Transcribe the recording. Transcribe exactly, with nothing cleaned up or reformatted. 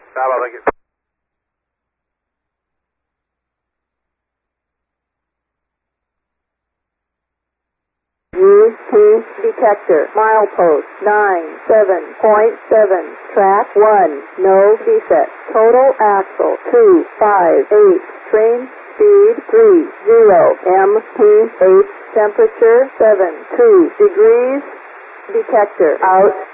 Bravo, thank you. Use T detector. Milepost nine seven point seven. Track one. No defect. Total axle two five eight. Train speed three zero. M P H temperature seven two degrees. Detector out.